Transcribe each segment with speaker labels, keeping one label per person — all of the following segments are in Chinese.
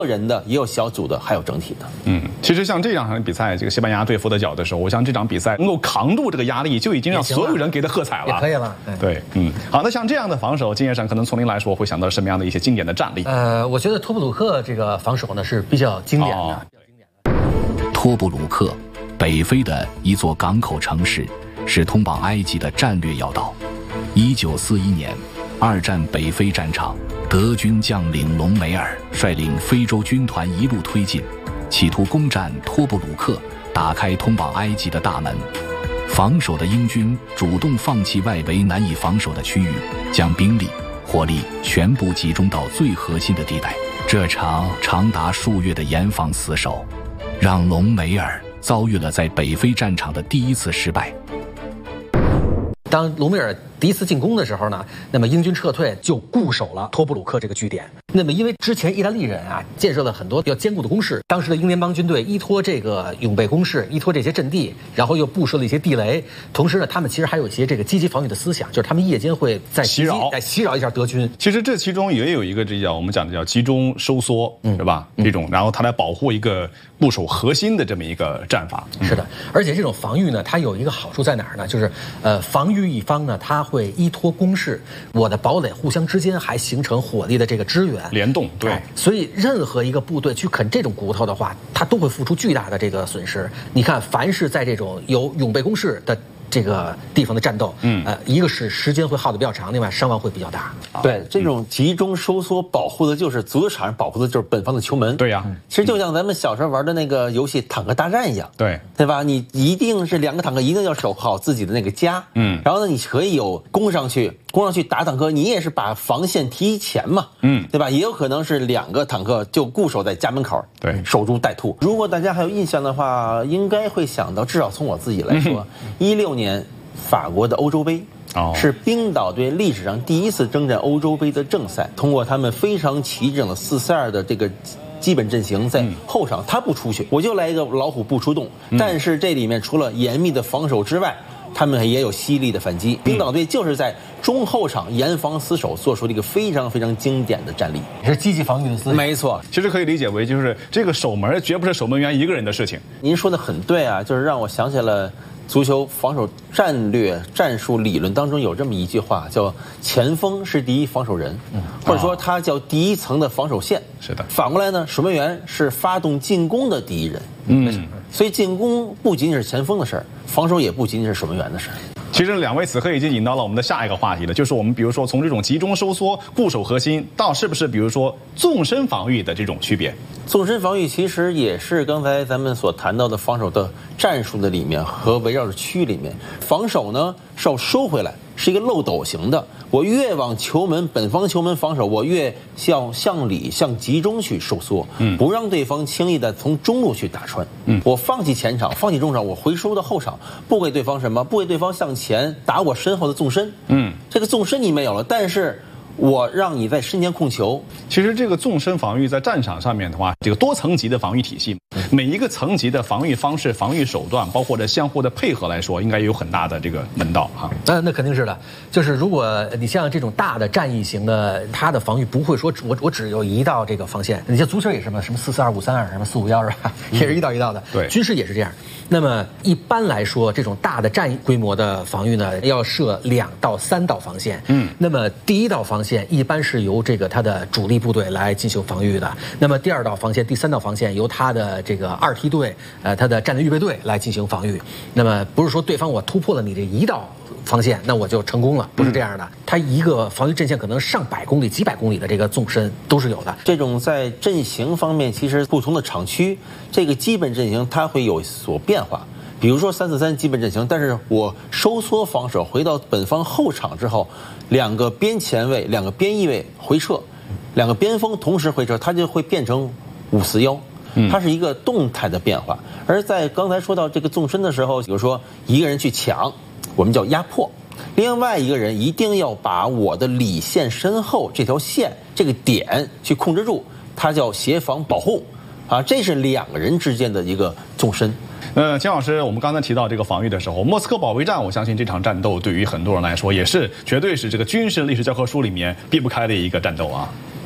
Speaker 1: 人的，也有小组的，还有整体的。
Speaker 2: 其实像这场比赛，这个西班牙对佛得角的时候，我想这场比赛能够扛住这个压力，就已经让所有人给他喝彩了，
Speaker 3: 也可以了。
Speaker 2: 对，好，那像这样的防守，经验上可能从您来说会想到什么样的一些经典的战例？
Speaker 3: 我觉得托布鲁克这个防守呢是比较经典的。
Speaker 4: 托布鲁克，北非的一座港口城市，是通往埃及的战略要道。1941年，二战北非战场，德军将领隆美尔率领非洲军团一路推进，企图攻占托布鲁克，打开通往埃及的大门。防守的英军主动放弃外围难以防守的区域，将兵力、火力全部集中到最核心的地带。这场长达数月的严防死守，让隆美尔遭遇了在北非战场的第一次失败。
Speaker 3: 当隆美尔第一次进攻的时候呢，那么英军撤退就固守了托布鲁克这个据点。那么因为之前意大利人啊建设了很多比较坚固的工事，当时的英联邦军队依托这个永备工事，依托这些阵地，然后又布设了一些地雷。同时呢，他们其实还有一些这个积极防御的思想，就是他们夜间会在袭扰一下德军。
Speaker 2: 其实这其中也有一个这叫我们讲的叫集中收缩，是吧？这种，然后它来保护一个部署核心的这么一个战法。
Speaker 3: 是的，而且这种防御呢，它有一个好处在哪儿呢？就是防御一方呢，它会依托工事，我的堡垒互相之间还形成火力的这个支援
Speaker 2: 联动，对。
Speaker 3: 所以任何一个部队去啃这种骨头的话，它都会付出巨大的这个损失。你看，凡是在这种有永备工事的这个地方的战斗，一个是时间会耗得比较长，另外伤亡会比较大。
Speaker 1: 对，这种集中收缩保护的就是足球场上保护的就是本方的球门。
Speaker 2: 对呀，
Speaker 1: 其实就像咱们小时候玩的那个游戏《坦克大战》一样，对吧？你一定是两个坦克一定要守好自己的那个家，然后呢，你可以有攻上去打坦克，你也是把防线提前嘛，对吧？也有可能是两个坦克就固守在家门口，
Speaker 2: 对，
Speaker 1: 守株待兔。如果大家还有印象的话，应该会想到，至少从我自己来说，16年法国的欧洲杯。是冰岛队历史上第一次征战欧洲杯的正赛，通过他们非常齐整的4-4-2的这个基本阵型，在后场他不出去，我就来一个老虎不出动。但是这里面除了严密的防守之外，他们也有犀利的反击。冰岛队就是在中后场严防死守，做出了一个非常非常经典的战例，
Speaker 3: 是积极防御的思想。
Speaker 1: 没错，
Speaker 2: 其实可以理解为就是这个守门绝不是守门员一个人的事情。
Speaker 1: 您说的很对啊，就是让我想起了足球防守战略战术理论当中有这么一句话，叫前锋是第一防守人，或者说它叫第一层的防守线。
Speaker 2: 是的。
Speaker 1: 反过来呢，守门员是发动进攻的第一人。所以进攻不仅仅是前锋的事儿，防守也不仅仅是守门员的事儿。
Speaker 2: 其实两位此刻已经引到了我们的下一个话题了，就是我们比如说从这种集中收缩、固守核心，到是不是比如说纵深防御的这种区别？
Speaker 1: 纵深防御其实也是刚才咱们所谈到的防守的战术的里面和围绕着区域里面，防守呢是要收回来，是一个漏斗型的。我越往球门本方球门防守，我越向里向集中去收缩，不让对方轻易的从中路去打穿。我放弃前场，放弃中场，我回收到后场，不给对方什么，不给对方向前打我身后的纵深。这个纵深你没有了，但是我让你在身前控球。
Speaker 2: 其实这个纵深防御在战场上面的话，这个多层级的防御体系，每一个层级的防御方式、防御手段，包括这相互的配合来说，应该有很大的这个门道啊。
Speaker 3: 那肯定是的，就是如果你像这种大的战役型的，它的防御不会说我只有一道这个防线。你像足球也是什么4-4-2、5-3-2、什么4-5-1是吧？也是一道一道的。
Speaker 2: 对，
Speaker 3: 军事也是这样。那么一般来说，这种大的战规模的防御呢，要设2到3道防线。那么第一道防线一般是由这个它的主力部队来进行防御的。那么第2道防线、第3道防线由它的这个2梯队，它的战略预备队来进行防御。那么不是说对方我突破了你这一道防线，那我就成功了，不是这样的。它一个防御阵线可能上百公里、几百公里的这个纵深都是有的。
Speaker 1: 这种在阵型方面，其实不同的场区，这个基本阵型它会有所变化。比如说3-4-3基本阵型，但是我收缩防守回到本方后场之后，2个边前卫、2个边翼卫回撤，2个边锋同时回撤，它就会变成5-4-1。它是一个动态的变化。而在刚才说到这个纵深的时候，比如说一个人去抢，我们叫压迫；另外一个人一定要把我的里线身后这条线这个点去控制住，它叫协防保护啊，这是2个人之间的一个纵深。
Speaker 2: 姜老师，我们刚才提到这个防御的时候，莫斯科保卫战，我相信这场战斗对于很多人来说也是绝对是这个军事历史教科书里面避不开的一个战斗啊。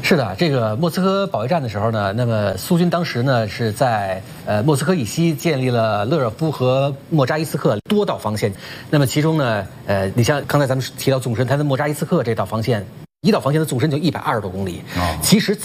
Speaker 3: 是的，这个莫斯科保卫战的时候呢，那么苏军当时呢是在莫斯科以西建立了勒热夫和莫扎伊斯克多道防线。那么其中呢，你像刚才咱们提到纵深，它的莫扎伊斯克这道防线，一道防线的纵深就120多公里。其实，